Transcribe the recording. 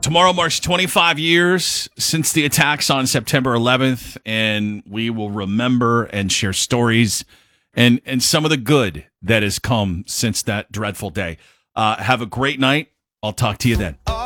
Tomorrow marks 25 years since the attacks on September 11th, and we will remember and share stories and some of the good that has come since that dreadful day. Have a great night. I'll talk to you then.